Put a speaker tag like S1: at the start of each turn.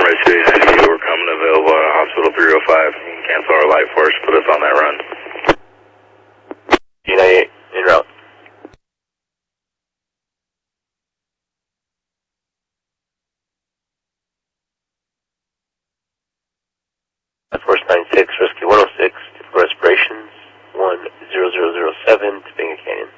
S1: Right, we're coming available at Hospital 305. You can cancel our light for us, put us on that run.
S2: G98, en route. Force 96, Rescue 106, for respirations, 10007 to Bingham Canyon.